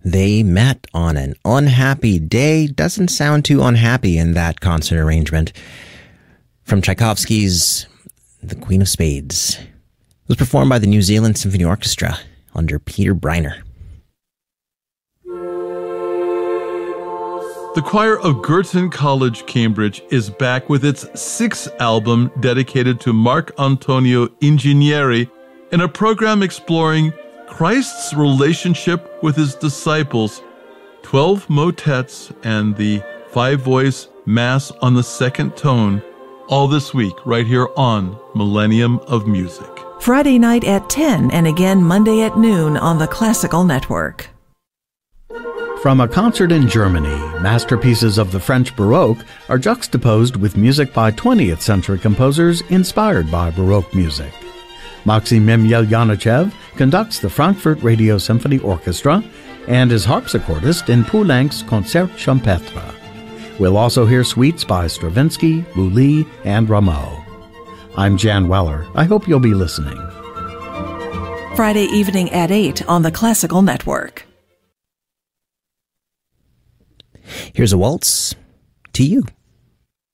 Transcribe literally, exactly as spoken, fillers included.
They met on an unhappy day. Doesn't sound too unhappy in that concert arrangement. From Tchaikovsky's The Queen of Spades. It was performed by the New Zealand Symphony Orchestra under Peter Briner. The choir of Girton College, Cambridge is back with its sixth album dedicated to Marc Antonio Ingegneri in a program exploring Christ's relationship with his disciples, twelve motets, and the five-voice Mass on the second tone, all this week right here on Millennium of Music. Friday night at ten and again Monday at noon on the Classical Network. From a concert in Germany, masterpieces of the French Baroque are juxtaposed with music by twentieth century composers inspired by Baroque music. Maxim Yeljanichev conducts the Frankfurt Radio Symphony Orchestra and is harpsichordist in Poulenc's Concert Champêtre. We'll also hear suites by Stravinsky, Lully, and Rameau. I'm Jan Weller. I hope you'll be listening. Friday evening at eight on the Classical Network. Here's a waltz to you.